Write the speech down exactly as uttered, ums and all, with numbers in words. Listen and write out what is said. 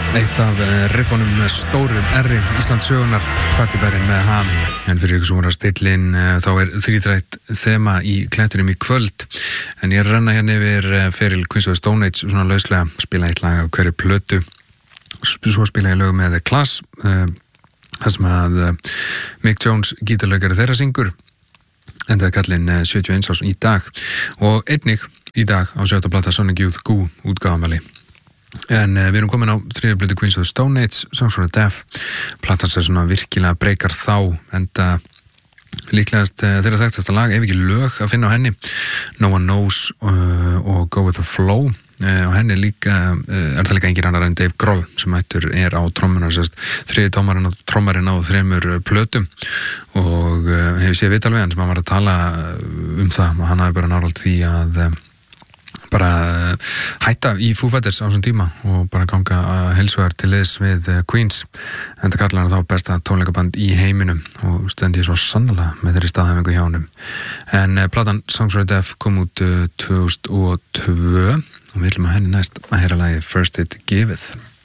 eitt af riffunum með stórum R-i Íslandssögunar, partybærin með ham. En fyrir ykkur sem voru að stilla inn, þá er þrítrætt þema í klettinum í kvöld. En ég er að renna hérna yfir feril Queens of the Stone Age, svona lauslega, spila eitt lag á hverju plötu. Svo spila ég lög með The Class, þar sem að Mick Jones, gítarleikari þeirra syngur. En það er kallinn sjötíu og eins árs í dag. Og einnig í dag á sjötta plata Sonic Youth Goo útgáfamæli. En uh, við erum komin á þriðju plötu Queens of the Stone Age, Songs for the Deaf. Platan sem svona virkilega breykar þá, enda líklegast uh, þeirra þekktasta lag, ef ekki lög að finna á henni. No One Knows uh, og Go With The Flow. Uh, og henni líka, uh, er það líka engin annar en Dave Grohl sem ættur er á trommunar, þriði tómarinn og trommarinn á þremur plötum. Og uh, hefur séð viðtal við hann sem hann var að tala um það, og hann hafi bara nálægt því að uh, bara hætta í Foo Fighters á þessum tíma og bara ganga að heilsugar til liðs við Queens, en það kallar hann þá besta tónleikaband í heiminum og stendi ég svo sannlega með þeirri staðhæfingu hjá honum. En uh, platan Songs for the Deaf kom út uh, tvö þúsund og tvö og við viljum að henni næst að heyra lagið First It Giveth.